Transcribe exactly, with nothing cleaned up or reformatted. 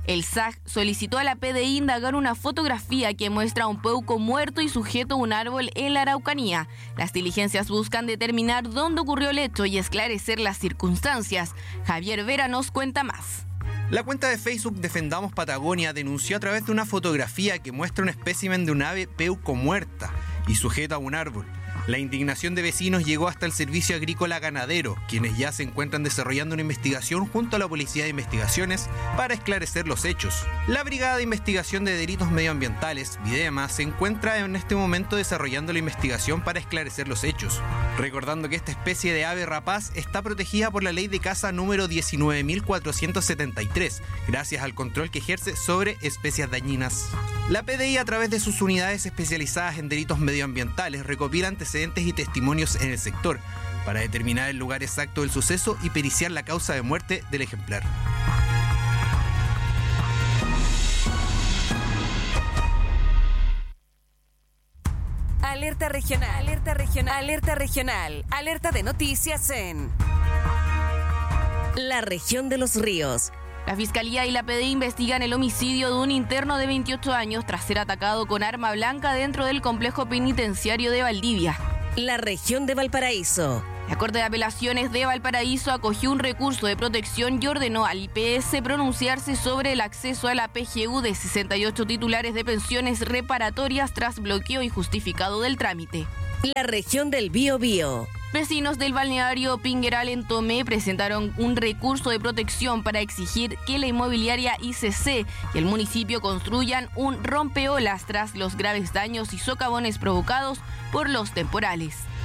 El S A G solicitó a la P D I indagar una fotografía que muestra a un peuco muerto y sujeto a un árbol en la Araucanía. Las diligencias buscan determinar dónde ocurrió el hecho y esclarecer las circunstancias. Javier Vera nos cuenta más. La cuenta de Facebook Defendamos Patagonia denunció a través de una fotografía que muestra un espécimen de un ave peuco muerta y sujeta a un árbol. La indignación de vecinos llegó hasta el Servicio Agrícola Ganadero, quienes ya se encuentran desarrollando una investigación junto a la Policía de Investigaciones para esclarecer los hechos. La Brigada de Investigación de Delitos Medioambientales, Videma, se encuentra en este momento desarrollando la investigación para esclarecer los hechos, recordando que esta especie de ave rapaz está protegida por la Ley de Caza número diecinueve mil cuatrocientos setenta y tres, gracias al control que ejerce sobre especies dañinas. La P D I, a través de sus unidades especializadas en delitos medioambientales, recopila antecedentes y testimonios en el sector para determinar el lugar exacto del suceso y periciar la causa de muerte del ejemplar. Alerta regional, alerta regional, alerta regional, alerta de noticias en la región de los ríos. La Fiscalía y la P D I investigan el homicidio de un interno de veintiocho años tras ser atacado con arma blanca dentro del complejo penitenciario de Valdivia. La región de Valparaíso. La Corte de Apelaciones de Valparaíso acogió un recurso de protección y ordenó al I P S pronunciarse sobre el acceso a la P G U de sesenta y ocho titulares de pensiones reparatorias tras bloqueo injustificado del trámite. La región del Biobío. Vecinos del balneario Pingueral en Tomé presentaron un recurso de protección para exigir que la inmobiliaria I C C y el municipio construyan un rompeolas tras los graves daños y socavones provocados por los temporales.